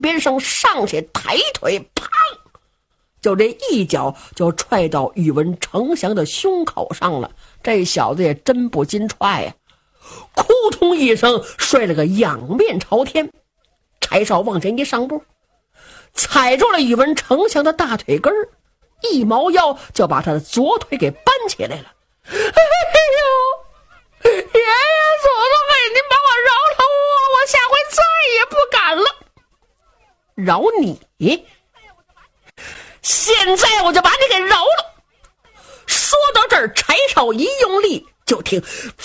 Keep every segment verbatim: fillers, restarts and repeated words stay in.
边生上去抬腿，砰！就这一脚就踹到宇文丞相的胸口上了。这小子也真不禁踹呀、啊，扑通一声摔了个仰面朝天。柴少往前一上步，踩住了宇文丞相的大腿根儿，一猫腰就把他的左腿给搬起来了。哎呦，爷爷祖宗哎，您帮我饶了我，我下回再也不敢了。饶你？现在我就把你给饶了。说到这儿，柴少一用力，就听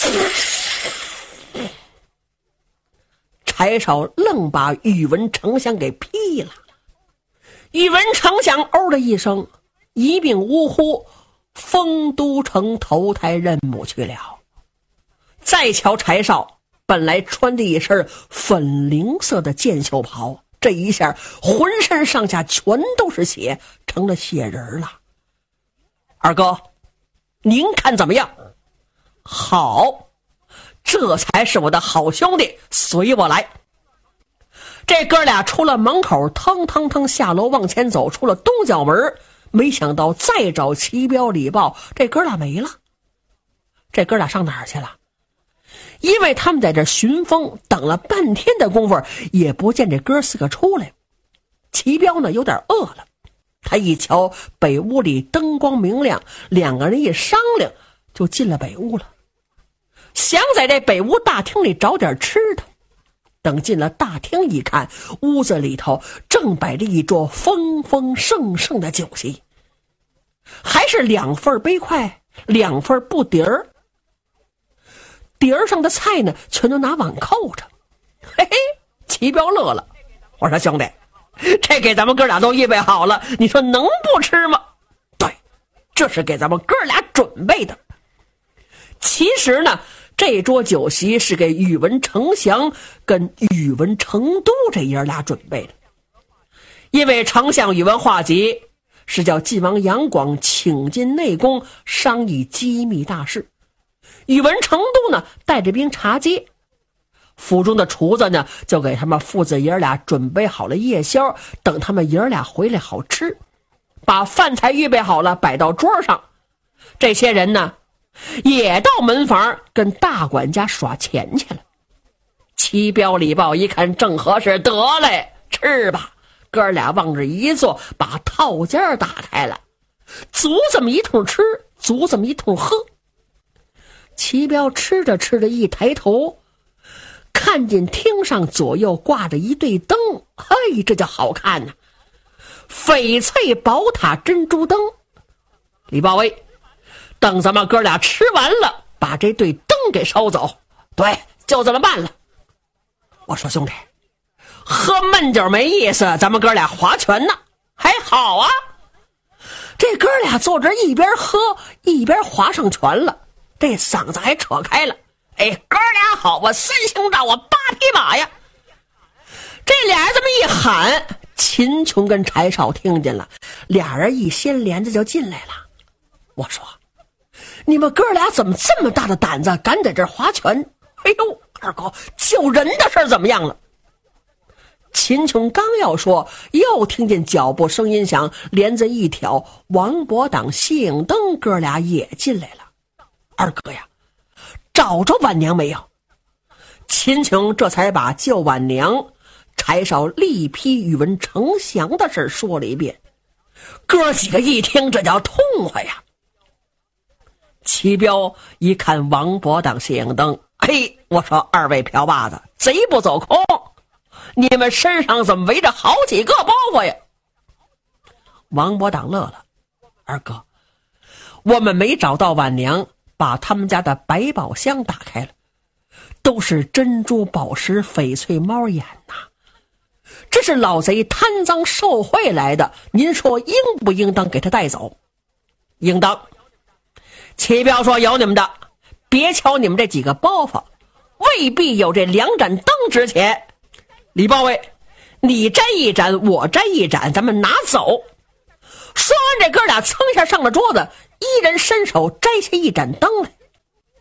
柴少愣把宇文丞相给劈了。宇文丞相哦的一声，一命呜呼，丰都城投胎任务去了。再瞧柴少，本来穿的一身粉绫色的箭袖袍，这一下浑身上下全都是血，成了血人了。二哥，您看怎么样？好，这才是我的好兄弟，随我来。这哥俩出了门口，腾腾腾下楼往前走，出了东角门，没想到再找齐彪李豹，这哥俩没了。这哥俩上哪儿去了？因为他们在这寻风，等了半天的功夫，也不见这哥四个出来。齐彪呢有点饿了，他一瞧北屋里灯光明亮，两个人一商量，就进了北屋了，想在这北屋大厅里找点吃的。等进了大厅一看，屋子里头正摆着一桌丰丰盛盛的酒席，还是两份杯筷，两份布碟儿，碟儿上的菜呢全都拿碗扣着。嘿嘿，齐彪乐了，我说兄弟，这给咱们哥俩都预备好了，你说能不吃吗？对，这是给咱们哥俩准备的。其实呢，这桌酒席是给宇文丞相跟宇文成都这爷俩准备的。因为丞相宇文化及是叫晋王杨广请进内宫商议机密大事，宇文成都呢带着兵查接，府中的厨子呢就给他们父子爷俩准备好了夜宵，等他们爷俩回来好吃，把饭菜预备好了摆到桌上。这些人呢也到门房跟大管家耍钱去了。齐彪李豹一看正合适，得嘞，吃吧。哥俩往这一坐，把套间打开了，足这么一通吃，足这么一通喝。齐彪吃着吃着一抬头，看见厅上左右挂着一对灯，嘿，这叫好看呐、啊！翡翠宝塔珍珠灯。李豹威，等咱们哥俩吃完了，把这对灯给烧走。对，就这么办了。我说兄弟，喝闷酒没意思，咱们哥俩划拳呢，还好啊。这哥俩坐这一边喝一边划上拳了，这嗓子还扯开了。哎，哥俩好啊，三星照啊，八匹马呀。这俩人这么一喊，秦琼跟柴少听见了，俩人一掀帘子就进来了。我说你们哥俩怎么这么大的胆子，敢在这儿划拳？哎呦，二哥，救人的事怎么样了？秦琼刚要说，又听见脚步声音响，帘子一挑，王伯党、谢影灯哥俩也进来了。二哥呀，找着晚娘没有？秦琼这才把救晚娘、柴少力劈宇文丞相的事说了一遍。哥几个一听，这叫痛快呀。齐彪一看王伯党、谢影灯，嘿，我说二位瓢把子，贼不走空，你们身上怎么围着好几个包袱呀？王伯党乐了，二哥，我们没找到晚娘，把他们家的百宝箱打开了，都是珍珠宝石翡翠猫眼呐、啊，这是老贼贪赃受贿来的，您说应不应当给他带走？应当。齐彪说有你们的，别瞧你们这几个包袱，未必有这两盏灯值钱。李豹卫，你摘一盏，我摘一盏，咱们拿走。说完，这哥俩噌一下上了桌子，一人伸手摘下一盏灯来。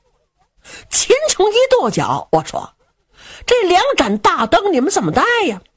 秦琼一跺脚，我说这两盏大灯你们怎么带呀？